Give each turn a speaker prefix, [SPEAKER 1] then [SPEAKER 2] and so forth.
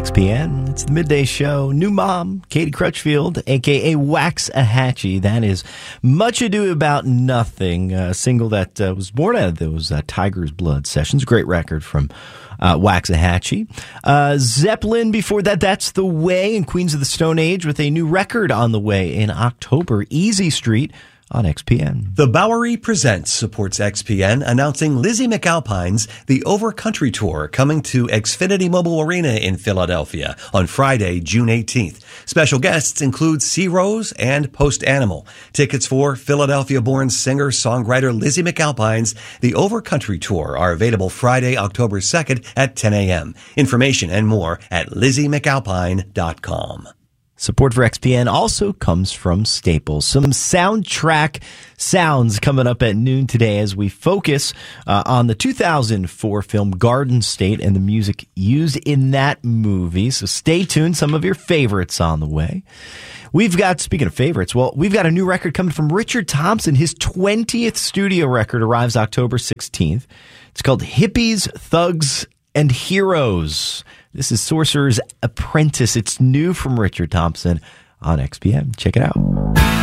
[SPEAKER 1] XPN. It's the midday show. New mom, Katie Crutchfield, a.k.a. Waxahachie. That is Much Ado About Nothing, a single that was born out of those Tiger's Blood sessions. Great record from Waxahachie. Zeppelin before that, That's the Way, and Queens of the Stone Age with a new record on the way in October, Easy Street, on XPN.
[SPEAKER 2] The Bowery Presents supports XPN, announcing Lizzie McAlpine's The Overcountry Tour coming to Xfinity Mobile Arena in Philadelphia on Friday, June 18th. Special guests include C. Rose and Post Animal. Tickets for Philadelphia-born singer-songwriter Lizzie McAlpine's The Overcountry Tour are available Friday, October 2nd at 10 a.m. Information and more at LizzieMcAlpine.com.
[SPEAKER 1] Support for XPN also comes from Staples. Some soundtrack sounds coming up at noon today as we focus on the 2004 film Garden State and the music used in that movie. So stay tuned. Some of your favorites on the way. We've got, speaking of favorites, we've got a new record coming from Richard Thompson. His 20th studio record arrives October 16th. It's called Hippies, Thugs, and Heroes. This is Sorcerer's Apprentice. It's new from Richard Thompson on XPN. Check it out.